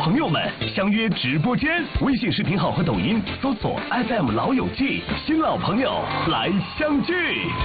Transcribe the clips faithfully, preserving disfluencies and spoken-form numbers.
朋友们相约直播间，微信视频号和抖音搜索 F M 老友记，新老朋友来相聚。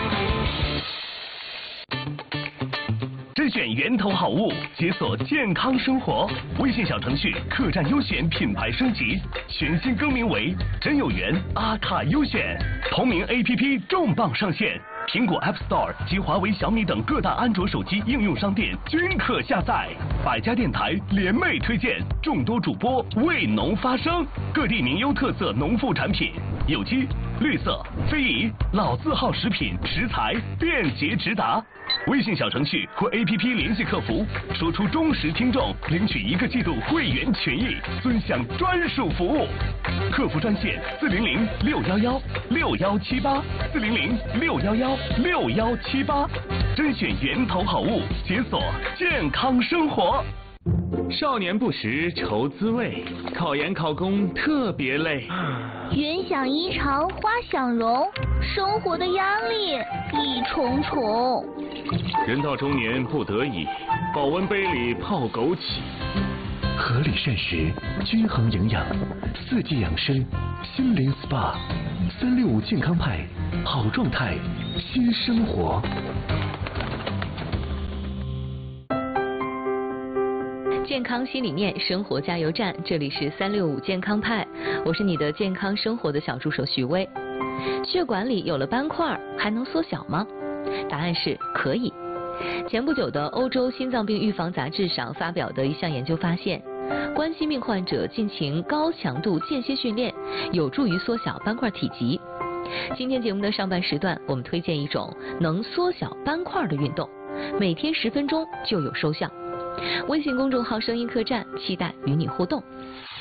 甄选源头好物，解锁健康生活。微信小程序客栈优选品牌升级，全新更名为真有缘阿卡优选。同名 A P P 重磅上线，苹果 App Store 及华为、小米等各大安卓手机应用商店均可下载。百家电台联袂推荐，众多主播为农发声，各地名优特色农副产品，有机、绿色、非遗、老字号食品食材便捷直达。微信小程序或 A P P 联系客服，说出忠实听众，领取一个季度会员权益，尊享专属服务。客服专线四零零六幺幺六幺七八四零零六幺幺六幺七八，甄选源头好物，解锁健康生活。 少年不识愁滋味，考研考公特别累。 云想衣裳花想容，生活的压力一重重。 人到中年不得已，保温杯里泡枸杞。 合理膳食，均衡营养，四季养生，心灵 S P A， 三六五健康派，好状态，新生活。 健康新理念，生活加油站，这里是三六五健康派，我是你的健康生活的小助手徐薇。血管里有了斑块，还能缩小吗？答案是可以。前不久的欧洲心脏病预防杂志上发表的一项研究发现，冠心病患者进行高强度间歇训练，有助于缩小斑块体积。今天节目的上半时段，我们推荐一种能缩小斑块的运动，每天十分钟就有收效。微信公众号声音客栈，期待与你互动。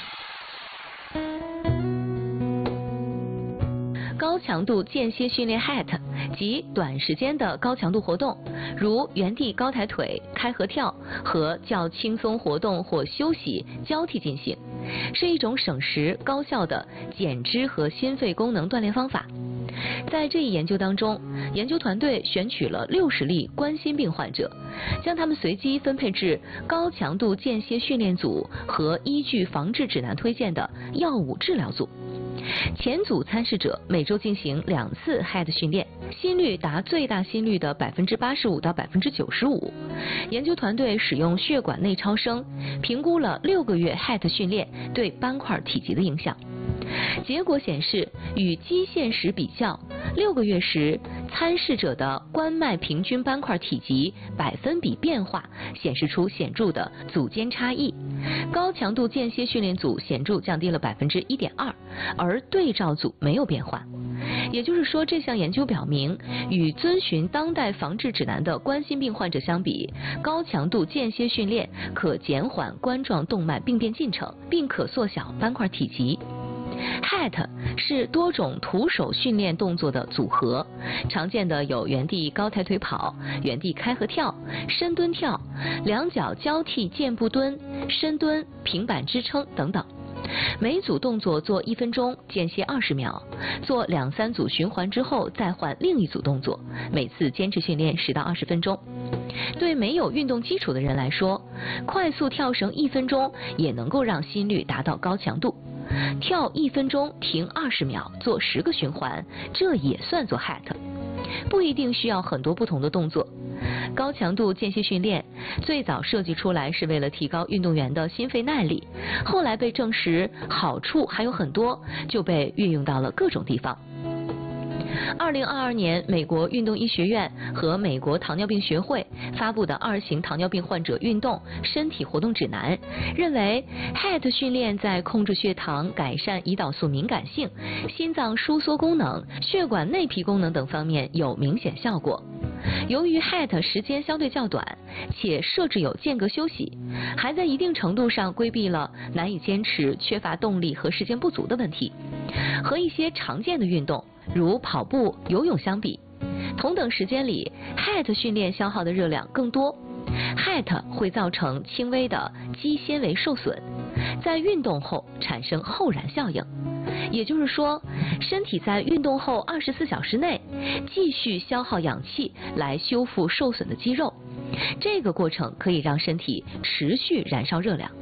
高强度间歇训练 H I I T 即短时间的高强度活动，如原地高抬腿、开合跳和较轻松活动或休息交替进行，是一种省时高效的减脂和心肺功能锻炼方法。在这一研究当中，研究团队选取了六十例冠心病患者，将他们随机分配至高强度间歇训练组和依据防治指南推荐的药物治疗组。前组参试者每周进行两次 H I I T 训练，心率达最大心率的百分之八十五到百分之九十五。研究团队使用血管内超声评估了六个月 H I I T 训练对斑块体积的影响。结果显示，与基线时比较，六个月时参试者的冠脉平均斑块体积百分比变化显示出显著的组间差异。高强度间歇训练组显著降低了百分之一点二，而对照组没有变化。也就是说，这项研究表明，与遵循当代防治指南的冠心病患者相比，高强度间歇训练可减缓冠状动脉病变进程，并可缩小斑块体积。H I I T 是多种徒手训练动作的组合，常见的有原地高抬腿跑、原地开合跳、深蹲跳、两脚交替箭步蹲、深蹲、平板支撑等等。每组动作做一分钟，间歇二十秒，做两三组循环之后再换另一组动作，每次坚持训练十到二十分钟。对没有运动基础的人来说，快速跳绳一分钟也能够让心率达到高强度。跳一分钟，停二十秒，做十个循环，这也算做 H I I T。不一定需要很多不同的动作。高强度间歇训练最早设计出来是为了提高运动员的心肺耐力，后来被证实好处还有很多，就被运用到了各种地方。二零二二年，美国运动医学院和美国糖尿病学会发布的二型糖尿病患者运动身体活动指南认为 H I I T 训练在控制血糖、改善胰岛素敏感性、心脏收缩功能、血管内皮功能等方面有明显效果。由于 H I I T 时间相对较短，且设置有间隔休息，还在一定程度上规避了难以坚持、缺乏动力和时间不足的问题。和一些常见的运动如跑步、游泳相比，同等时间里 H I I T 训练消耗的热量更多。H I I T 会造成轻微的肌纤维受损，在运动后产生后燃效应。也就是说，身体在运动后二十四小时内继续消耗氧气来修复受损的肌肉，这个过程可以让身体持续燃烧热量。